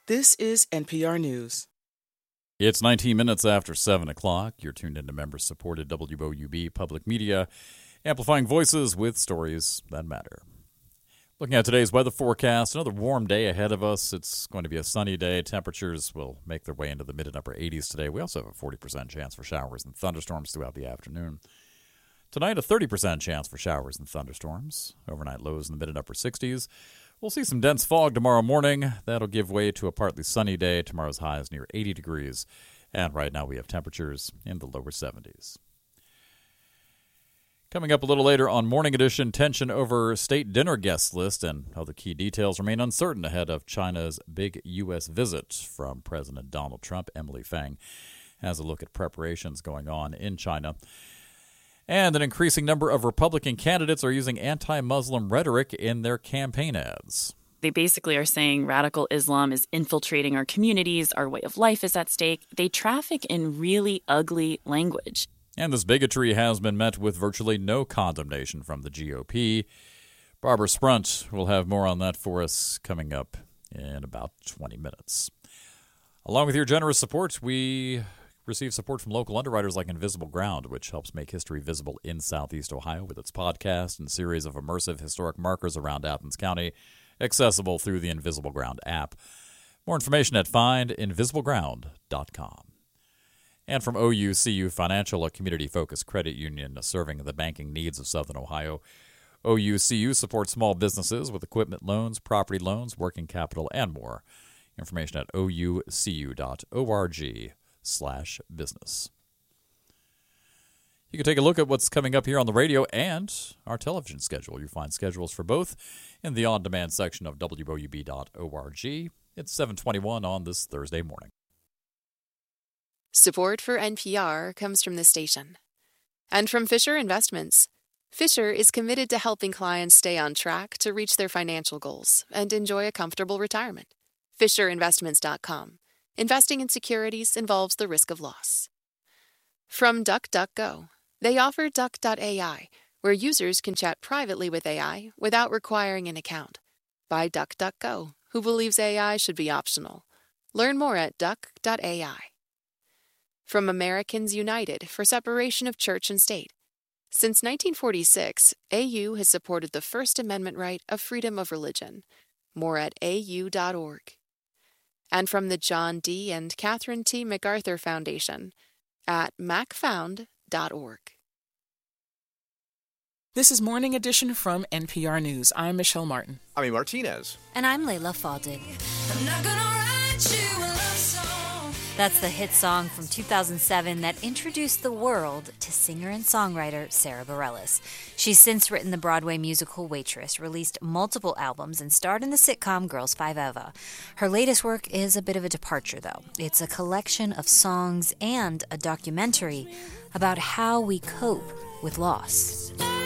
This is NPR News. It's 19 minutes after 7 o'clock. You're tuned into member-supported WOUB Public Media, amplifying voices with stories that matter. Looking at today's weather forecast, another warm day ahead of us. It's going to be a sunny day. Temperatures will make their way into the mid and upper 80s today. We also have a 40% chance for showers and thunderstorms throughout the afternoon. Tonight, a 30% chance for showers and thunderstorms. Overnight lows in the mid and upper 60s. We'll see some dense fog tomorrow morning. That'll give way to a partly sunny day. Tomorrow's high is near 80 degrees. And right now we have temperatures in the lower 70s. Coming up a little later on Morning Edition, tension over state dinner guest list and other key details remain uncertain ahead of China's big U.S. visit from President Donald Trump. Emily Feng has a look at preparations going on in China. And an increasing number of Republican candidates are using anti-Muslim rhetoric in their campaign ads. They basically are saying radical Islam is infiltrating our communities, our way of life is at stake. They traffic in really ugly language. And this bigotry has been met with virtually no condemnation from the GOP. Barbara Sprunt will have more on that for us coming up in about 20 minutes. Along with your generous support, we receive support from local underwriters like Invisible Ground, which helps make history visible in Southeast Ohio with its podcast and series of immersive historic markers around Athens County, accessible through the Invisible Ground app. More information at findinvisibleground.com. And from OUCU Financial, a community-focused credit union serving the banking needs of Southern Ohio. OUCU supports small businesses with equipment loans, property loans, working capital, and more. Information at oucu.org/business. You can take a look at what's coming up here on the radio and our television schedule. You find schedules for both in the on-demand section of woub.org. It's 7:21 on this Thursday morning. Support for NPR comes from the station and from Fisher Investments. Fisher is committed to helping clients stay on track to reach their financial goals and enjoy a comfortable retirement. FisherInvestments.com. Investing in securities involves the risk of loss. From DuckDuckGo. They offer Duck.ai, where users can chat privately with AI without requiring an account. By DuckDuckGo, who believes AI should be optional. Learn more at Duck.ai. From Americans United for Separation of Church and State. Since 1946, AU has supported the First Amendment right of freedom of religion. More at au.org. And from the John D. and Catherine T. MacArthur Foundation at macfound.org. This is Morning Edition from NPR News. I'm Michelle Martin. I'm Martinez. And I'm Layla Fadil. I'm not gonna write you a love song. That's the hit song from 2007 that introduced the world to singer and songwriter Sara Bareilles. She's since written the Broadway musical Waitress, released multiple albums, and starred in the sitcom Girls 5 Eva. Her latest work is a bit of a departure, though. It's a collection of songs and a documentary about how we cope with loss.